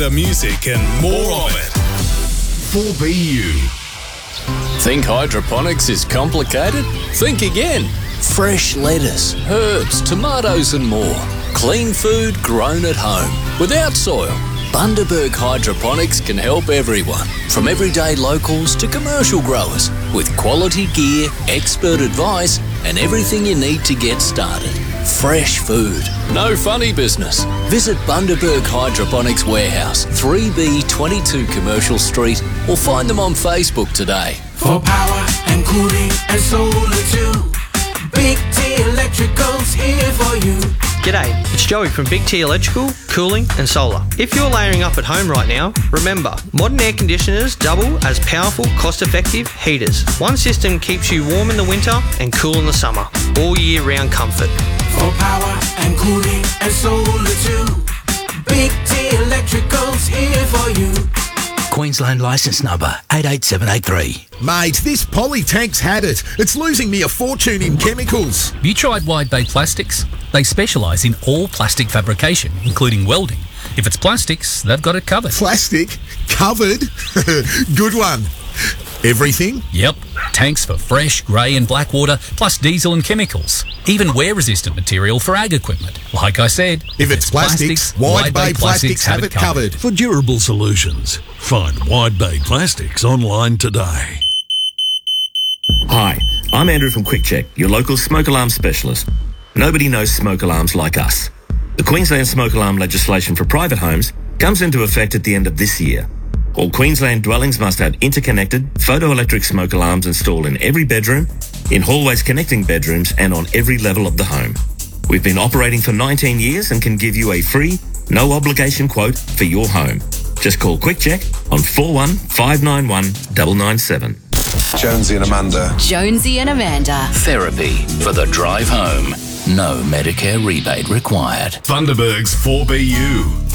The music and more of it. 4BU. Think hydroponics is complicated? Think again. Fresh lettuce, herbs, tomatoes and more. Clean food grown at home, without soil. Bundaberg Hydroponics can help everyone, from everyday locals to commercial growers, with quality gear, expert advice and everything you need to get started. Fresh food, no funny business. Visit Bundaberg Hydroponics Warehouse, 3B22 Commercial Street, or find them on Facebook today. For power and cooling and solar too, Big T Electrical's here for you. G'day, it's Joey from Big T Electrical, Cooling and Solar. If you're layering up at home right now, remember, modern air conditioners double as powerful, cost-effective heaters. One system keeps you warm in the winter and cool in the summer. All year round comfort. For power and cooling and solar too, Big T Electrical's here for you. Queensland licence number 88783. Mate, this Polytank's had it. It's losing me a fortune in chemicals. Have you tried Wide Bay Plastics? They specialise in all plastic fabrication, including welding. If it's plastics, they've got it covered. Plastic? Covered? Good one. Everything? Yep. Tanks for fresh, grey and black water, plus diesel and chemicals. Even wear-resistant material for ag equipment. Like I said, if it's plastics, Wide Bay Plastics have it covered. For durable solutions, find Wide Bay Plastics online today. Hi, I'm Andrew from QuickCheck, your local smoke alarm specialist. Nobody knows smoke alarms like us. The Queensland smoke alarm legislation for private homes comes into effect at the end of this year. All Queensland dwellings must have interconnected photoelectric smoke alarms installed in every bedroom, in hallways connecting bedrooms and on every level of the home. We've been operating for 19 years and can give you a free, no obligation quote for your home. Just call QuickCheck on 415919 997. Jonesy and Amanda. Jonesy and Amanda. Therapy for the drive home. No Medicare rebate required. Bundaberg's 4BU.